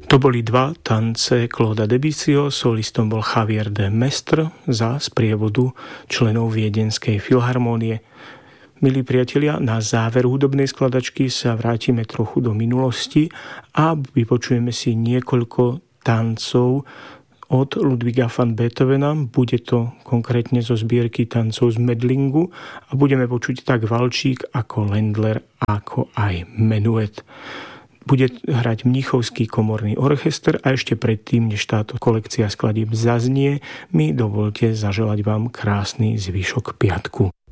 To boli dva tance Clauda Debussyho, solistom bol Javier de Mestre za sprievodu členov Viedenskej filharmónie. Milí priatelia, na záver hudobnej skladačky sa vrátime trochu do minulosti a vypočujeme si niekoľko tancov od Ludwiga van Beethovena. Bude to konkrétne zo zbierky tancov z Medlingu a budeme počuť tak valčík ako Ländler, ako aj menuet. Bude hrať Mnichovský komorný orchester a ešte predtým, než táto kolekcia skladieb zaznie, mi dovolte zaželať vám krásny zvyšok piatku.